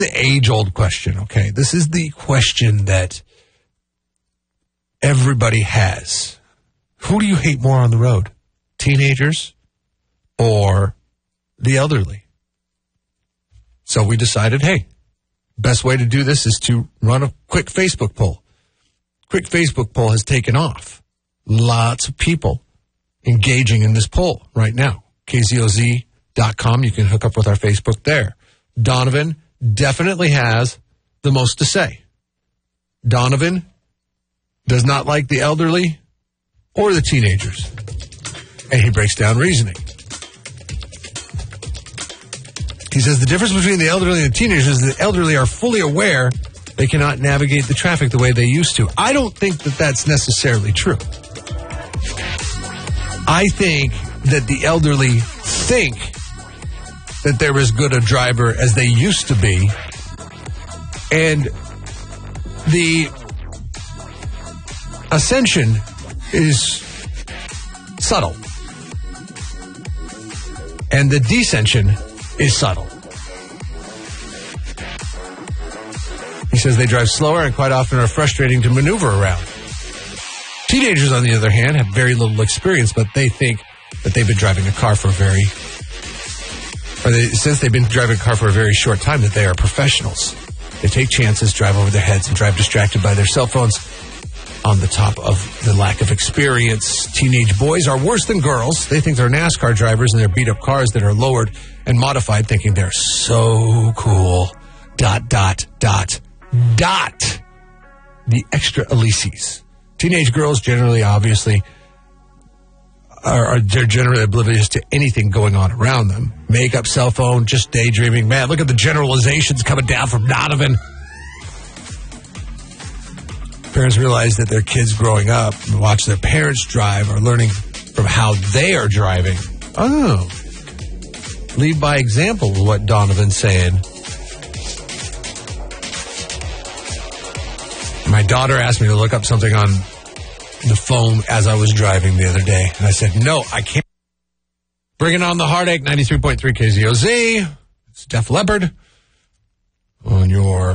the age-old question, okay? This is the question that everybody has. Who do you hate more on the road? Teenagers or the elderly? So we decided, hey, best way to do this is to run a quick Facebook poll. Quick Facebook poll has taken off. Lots of people engaging in this poll right now. KZOZ.com. You can hook up with our Facebook there. Donovan definitely has the most to say. Donovan does not like the elderly or the teenagers. And he breaks down reasoning. He says the difference between the elderly and the teenagers is the elderly are fully aware they cannot navigate the traffic the way they used to. I don't think that that's necessarily true. I think that the elderly think that they're as good a driver as they used to be. And the ascension is subtle. And the descension is subtle. He says they drive slower and quite often are frustrating to maneuver around. Teenagers, on the other hand, have very little experience, but they think that they've been driving a car for since they've been driving a car for a very short time, that they are professionals. They take chances, drive over their heads, and drive distracted by their cell phones. On the top of the lack of experience, teenage boys are worse than girls. They think they're NASCAR drivers in their beat-up cars that are lowered and modified, thinking they're so cool. ... The extra Elysees. Teenage girls generally, obviously, they're generally oblivious to anything going on around them. Makeup, cell phone, just daydreaming. Man, look at the generalizations coming down from Donovan. Parents realize that their kids growing up and watch their parents drive are learning from how they are driving. Oh. Lead by example is what Donovan's saying. My daughter asked me to look up something on the phone as I was driving the other day. And I said, no, I can't. Bringing on the heartache, 93.3 KZOZ. It's Def Leppard on your...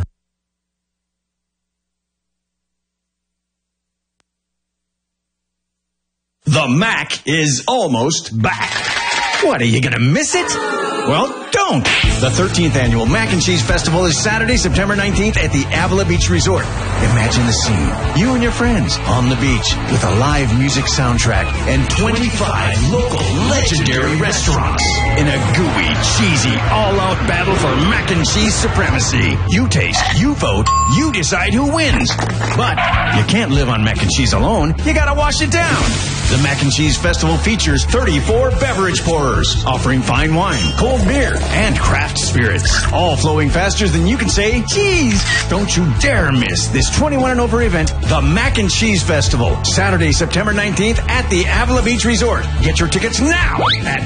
The Mac is almost back. What, are you going to miss it? Well, don't. The 13th Annual Mac and Cheese Festival is Saturday, September 19th at the Avila Beach Resort. Imagine the scene. You and your friends on the beach with a live music soundtrack and 25 local legendary restaurants in a gooey, cheesy, all-out battle for mac and cheese supremacy. You taste, you vote, you decide who wins. But you can't live on mac and cheese alone. You got to wash it down. The Mac and Cheese Festival features 34 beverage pourers, offering fine wine, cold beer, and craft spirits, all flowing faster than you can say cheese. Don't you dare miss this 21 and over event, the Mac and Cheese Festival, Saturday, September 19th at the Avila Beach Resort. Get your tickets now at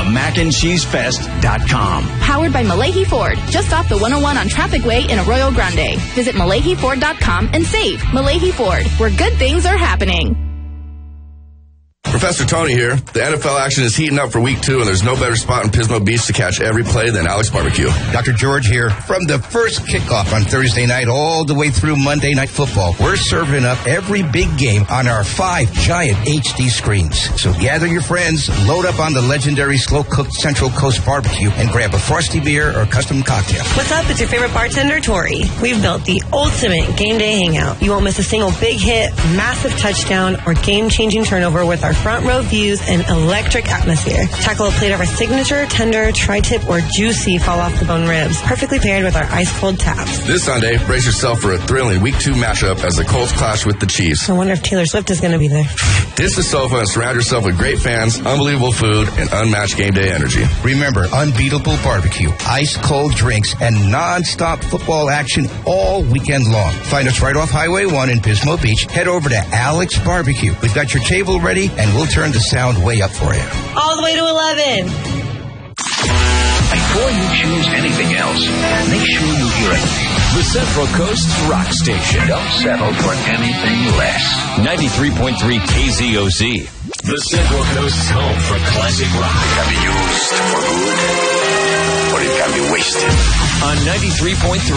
themacandcheesefest.com. Powered by Malahi Ford, just off the 101 on Traffic Way in Arroyo Grande. Visit MalahiFord.com and save. Malahi Ford, where good things are happening. Professor Tony here. The NFL action is heating up for week 2, and there's no better spot in Pismo Beach to catch every play than Alex Barbecue. Dr. George here. From the first kickoff on Thursday night all the way through Monday Night Football, we're serving up every big game on our 5 giant HD screens. So gather your friends, load up on the legendary slow-cooked Central Coast Barbecue, and grab a frosty beer or a custom cocktail. What's up? It's your favorite bartender, Tori. We've built the ultimate game day hangout. You won't miss a single big hit, massive touchdown, or game-changing turnover with our front row views and electric atmosphere. Tackle a plate of our signature, tender, tri-tip, or juicy fall-off-the-bone ribs, perfectly paired with our ice-cold taps. This Sunday, brace yourself for a thrilling Week 2 matchup as the Colts clash with the Chiefs. I wonder if Taylor Swift is going to be there. Ditch the sofa and surround yourself with great fans, unbelievable food, and unmatched game day energy. Remember, unbeatable barbecue, ice-cold drinks, and non-stop football action all weekend long. Find us right off Highway 1 in Pismo Beach. Head over to Alex Barbecue. We've got your table ready, and we'll turn the sound way up for you. All the way to 11. Before you choose anything else, make sure you hear it. The Central Coast Rock Station. Don't settle for anything less. 93.3 KZOZ. The Central Coast's home for classic rock. Have used for good. or it can be wasted. On 93.3